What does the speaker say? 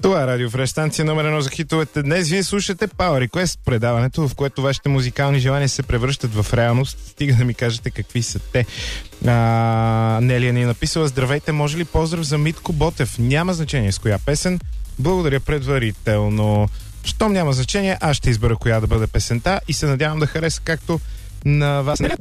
Това е Радио Фреш, станция номер 1 за хитовете. Днес вие слушате Power Request, предаването, в което вашите музикални желания се превръщат в реалност. Стига да ми кажете какви са те. Нелия ни е написала: здравейте, може ли поздрав за Митко Ботев? Няма значение с коя песен. Благодаря предварително. Щом няма значение, аз ще избера коя да бъде песента и се надявам да хареса както на вас.